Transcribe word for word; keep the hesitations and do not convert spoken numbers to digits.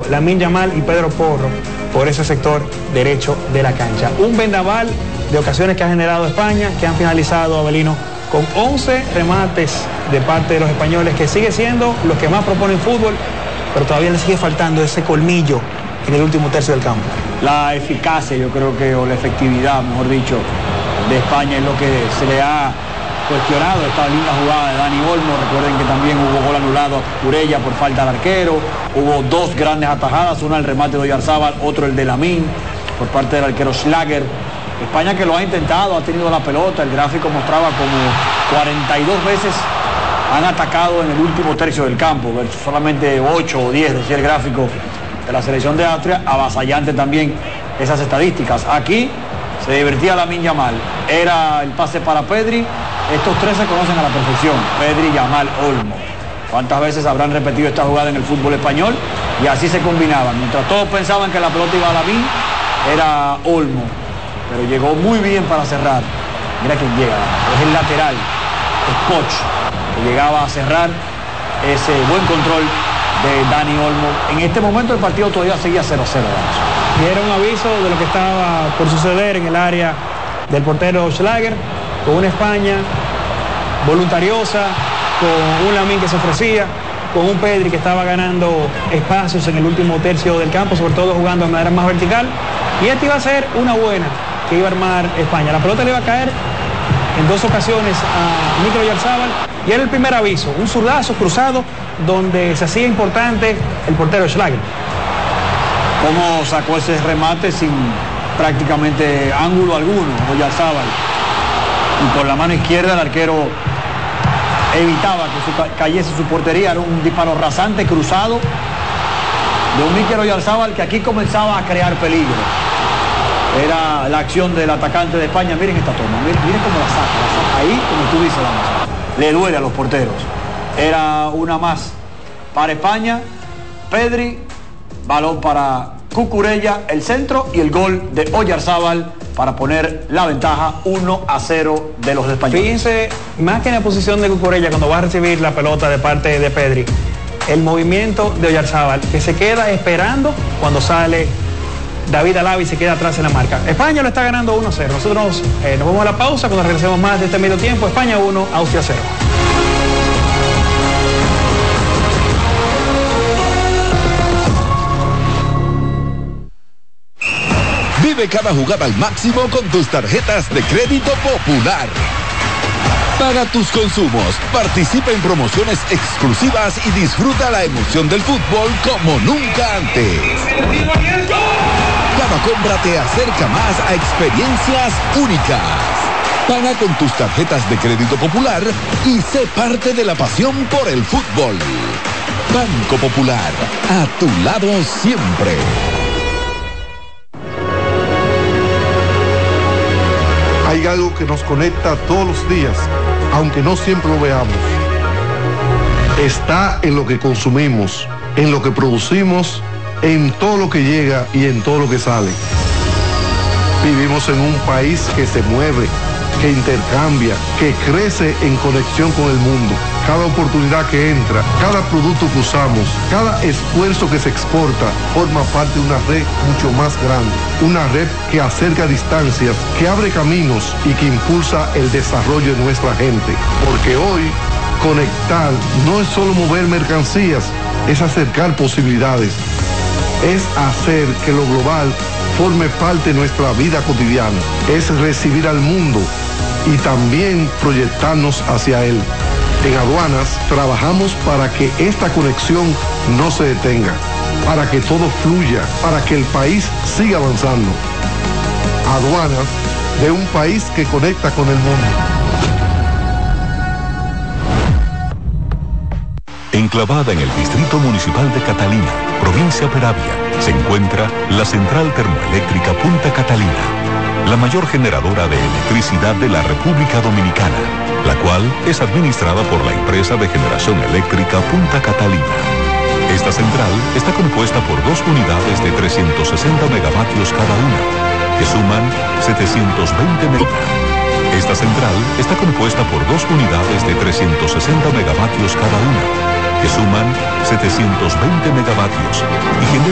Lamine Yamal y Pedro Porro por ese sector derecho de la cancha. Un vendaval de ocasiones que ha generado España, que han finalizado, Abelino, con once remates de parte de los españoles, que sigue siendo los que más proponen fútbol, pero todavía le sigue faltando ese colmillo en el último tercio del campo. La eficacia, yo creo que, o la efectividad, mejor dicho, de España es lo que se le ha cuestionado. Esta linda jugada de Dani Olmo. Recuerden que también hubo gol anulado a Cucurella por falta al arquero. Hubo dos grandes atajadas, una el remate de Oyarzábal, otro el de Lamine por parte del arquero Schlager. España, que lo ha intentado, ha tenido la pelota. El gráfico mostraba como cuarenta y dos veces han atacado en el último tercio del campo, solamente ocho o diez, decía el gráfico de la selección de Austria. Avasallante también esas estadísticas. Aquí se divertía Lamine Yamal, era el pase para Pedri. Estos tres se conocen a la perfección: Pedri, Yamal, Olmo. ¿Cuántas veces habrán repetido esta jugada en el fútbol español? Y así se combinaban. Mientras todos pensaban que la pelota iba a Lamine, era Olmo, pero llegó muy bien para cerrar. Mira quién llega, es el lateral, es Poch, que llegaba a cerrar ese buen control de Dani Olmo. En este momento el partido todavía seguía cero a cero. Y era un aviso de lo que estaba por suceder en el área del portero Schlager, con una España voluntariosa, con un Lamine que se ofrecía, con un Pedri que estaba ganando espacios en el último tercio del campo, sobre todo jugando de manera más vertical. Y esta iba a ser una buena que iba a armar España. La pelota le iba a caer en dos ocasiones a Mikel Oyarzábal, y era el primer aviso, un zurdazo cruzado donde se hacía importante el portero Schlager. Cómo sacó ese remate sin prácticamente ángulo alguno Oyarzábal, y con la mano izquierda el arquero evitaba que su, cayese su portería. Era un disparo rasante, cruzado de un Mikel Oyarzábal, que aquí comenzaba a crear peligro. Era la acción del atacante de España. Miren esta toma, miren, miren cómo la saca, la saca ahí, como tú dices, vamos, le duele a los porteros. Era una más para España. Pedri, balón para Cucurella, el centro, y el gol de Oyarzábal para poner la ventaja uno a cero de los españoles. Fíjense, más que en la posición de Cucurella cuando va a recibir la pelota de parte de Pedri, el movimiento de Oyarzábal, que se queda esperando cuando sale David Alaba y se queda atrás en la marca. España lo está ganando uno a cero. Nosotros eh, nos vamos a la pausa. Cuando regresemos más de este medio tiempo, España uno, Austria cero. Vive cada jugada al máximo con tus tarjetas de crédito Popular. Paga tus consumos, participa en promociones exclusivas y disfruta la emoción del fútbol como nunca antes. Cada compra te acerca más a experiencias únicas. Paga con tus tarjetas de crédito Popular y sé parte de la pasión por el fútbol. Banco Popular, a tu lado siempre. Hay algo que nos conecta todos los días, aunque no siempre lo veamos. Está en lo que consumimos, en lo que producimos, en todo lo que llega y en todo lo que sale. Vivimos en un país que se mueve, que intercambia, que crece en conexión con el mundo. Cada oportunidad que entra, cada producto que usamos, cada esfuerzo que se exporta, forma parte de una red mucho más grande. Una red que acerca distancias, que abre caminos y que impulsa el desarrollo de nuestra gente. Porque hoy, conectar no es solo mover mercancías, es acercar posibilidades. Es hacer que lo global forme parte de nuestra vida cotidiana. Es recibir al mundo y también proyectarnos hacia él. En Aduanas trabajamos para que esta conexión no se detenga, para que todo fluya, para que el país siga avanzando. Aduanas, de un país que conecta con el mundo. Enclavada en el Distrito Municipal de Catalina, provincia Peravia, se encuentra la Central Termoeléctrica Punta Catalina, la mayor generadora de electricidad de la República Dominicana, la cual es administrada por la empresa de generación eléctrica Punta Catalina. Esta central está compuesta por dos unidades de trescientos sesenta megavatios cada una, que suman setecientos veinte megavatios. Esta central está compuesta por dos unidades de trescientos sesenta megavatios cada una, que suman setecientos veinte megavatios y